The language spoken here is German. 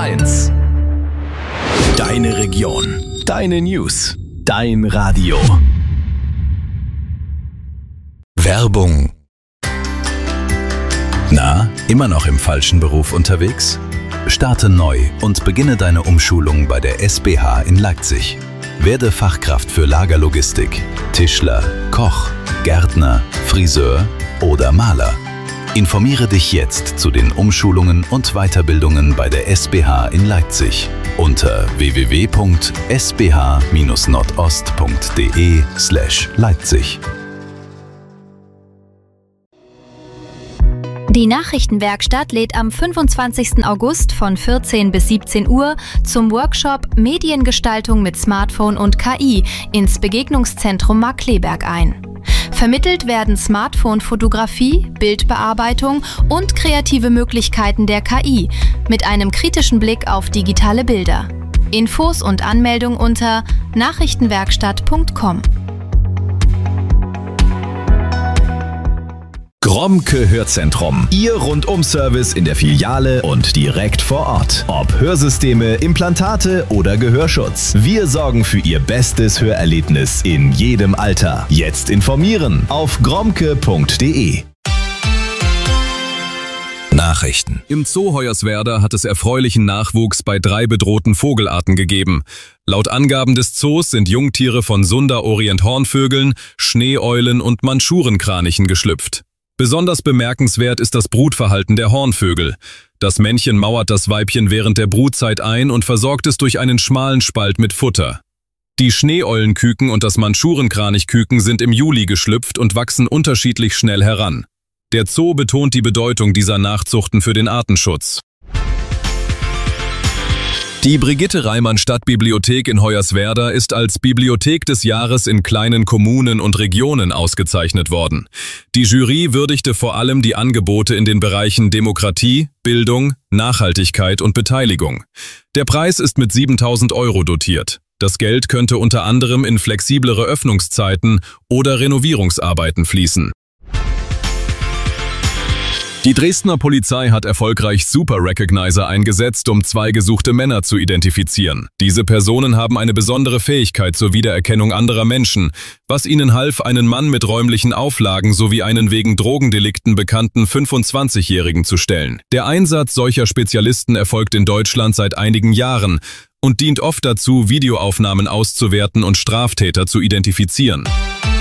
1. Deine Region, deine News, dein Radio. Werbung. Na, immer noch im falschen Beruf unterwegs? Starte neu und beginne deine Umschulung bei der SBH in Leipzig. Werde Fachkraft für Lagerlogistik, Tischler, Koch, Gärtner, Friseur oder Maler. Informiere dich jetzt zu den Umschulungen und Weiterbildungen bei der SBH in Leipzig unter www.sbh-nordost.de/Leipzig. Die Nachrichtenwerkstatt lädt am 25. August von 14 bis 17 Uhr zum Workshop Mediengestaltung mit Smartphone und KI ins Begegnungszentrum Markkleeberg ein. Vermittelt werden Smartphone-Fotografie, Bildbearbeitung und kreative Möglichkeiten der KI mit einem kritischen Blick auf digitale Bilder. Infos und Anmeldung unter nachrichtenwerkstatt.com. Gromke Hörzentrum. Ihr Rundum-Service in der Filiale und direkt vor Ort. Ob Hörsysteme, Implantate oder Gehörschutz. Wir sorgen für Ihr bestes Hörerlebnis in jedem Alter. Jetzt informieren auf gromke.de. Nachrichten. Im Zoo Hoyerswerda hat es erfreulichen Nachwuchs bei 3 bedrohten Vogelarten gegeben. Laut Angaben des Zoos sind Jungtiere von Sunda-Orient-Hornvögeln, Schneeeulen und Mandschurenkranichen geschlüpft. Besonders bemerkenswert ist das Brutverhalten der Hornvögel. Das Männchen mauert das Weibchen während der Brutzeit ein und versorgt es durch einen schmalen Spalt mit Futter. Die Schneeeulenküken und das Mandschurenkranichküken sind im Juli geschlüpft und wachsen unterschiedlich schnell heran. Der Zoo betont die Bedeutung dieser Nachzuchten für den Artenschutz. Die Brigitte-Reimann-Stadtbibliothek in Hoyerswerda ist als Bibliothek des Jahres in kleinen Kommunen und Regionen ausgezeichnet worden. Die Jury würdigte vor allem die Angebote in den Bereichen Demokratie, Bildung, Nachhaltigkeit und Beteiligung. Der Preis ist mit 7.000 € dotiert. Das Geld könnte unter anderem in flexiblere Öffnungszeiten oder Renovierungsarbeiten fließen. Die Dresdner Polizei hat erfolgreich Super Recognizer eingesetzt, um 2 gesuchte Männer zu identifizieren. Diese Personen haben eine besondere Fähigkeit zur Wiedererkennung anderer Menschen, was ihnen half, einen Mann mit räumlichen Auflagen sowie einen wegen Drogendelikten bekannten 25-Jährigen zu stellen. Der Einsatz solcher Spezialisten erfolgt in Deutschland seit einigen Jahren und dient oft dazu, Videoaufnahmen auszuwerten und Straftäter zu identifizieren.